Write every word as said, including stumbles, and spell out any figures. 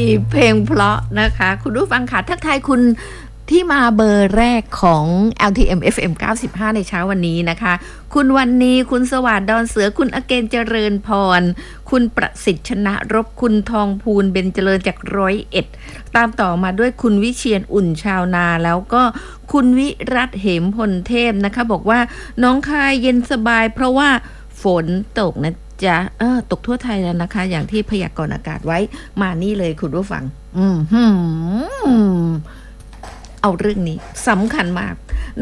เพลงเพราะนะคะคุณผู้ฟังค่ะทักทายคุณที่มาเบอร์แรกของ แอล ที เอ็ม เอฟ เอ็ม เก้าสิบห้าในเช้าวันนี้นะคะคุณวันนี้คุณสวัสดิ์ดอนเสือคุณอเกณฑ์เจริญพรคุณประสิทธิ์ชนะรบคุณทองพูนเบญเจริญจากร้อยเอ็ดตามต่อมาด้วยคุณวิเชียรอุ่นชาวนาแล้วก็คุณวิรัตเหมพลเทพนะคะบอกว่าน้องคายเย็นสบายเพราะว่าฝนตกนะจะเออตกทั่วไทยแล้วนะคะอย่างที่พยากรณ์อากาศไว้มานี่เลยคุณผู้ฟังอืมหืมเอาเรื่องนี้สำคัญมาก